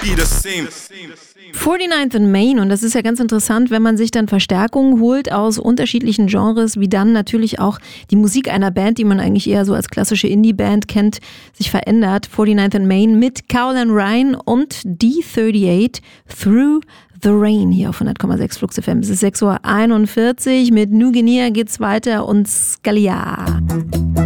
be the same. 49th and Main, und das ist ja ganz interessant, wenn man sich dann Verstärkungen holt aus unterschiedlichen Genres, wie dann natürlich auch die Musik einer Band, die man eigentlich eher so als klassische Indie-Band kennt, sich verändert. 49th and Main mit Cowland Ryan und D38 Through The Rain hier auf 100,6 Flux FM. Es ist 6:41 Uhr. Mit New Guinea geht's weiter und Scalia.